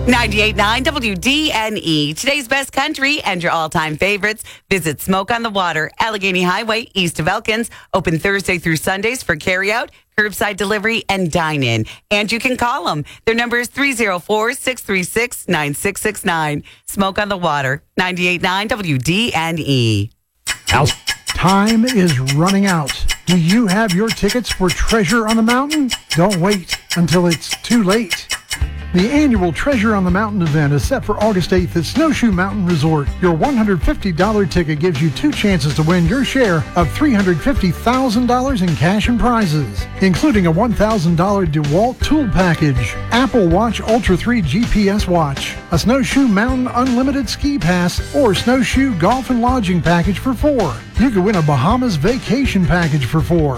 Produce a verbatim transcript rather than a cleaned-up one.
ninety-eight point nine W D N E. Today's best country and your all-time favorites. Visit Smoke on the Water, Allegheny Highway, east of Elkins. Open Thursday through Sundays for carryout, curbside delivery, and dine-in. And you can call them. Their number is three oh four, six three six, nine six six nine. Smoke on the Water, ninety-eight point nine W D N E. Al, time is running out. Do you have your tickets for Treasure on the Mountain? Don't wait until it's too late. The annual Treasure on the Mountain event is set for August eighth at Snowshoe Mountain Resort. Your one hundred fifty dollars ticket gives you two chances to win your share of three hundred fifty thousand dollars in cash and prizes, including a one thousand dollars DeWalt tool package, Apple Watch Ultra three G P S watch, a Snowshoe Mountain Unlimited ski pass, or Snowshoe Golf and Lodging package for four. You could win a Bahamas vacation package for four.